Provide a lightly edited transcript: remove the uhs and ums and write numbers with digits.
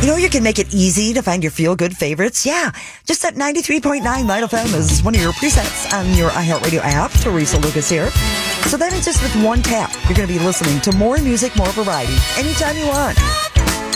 You know, you can make it easy to find your feel-good favorites. Yeah, just at 93.9 Night FM is one of your presets on your iHeartRadio app. Teresa Lucas here. So that means just with one tap, you're going to be listening to more music, more variety, anytime you want.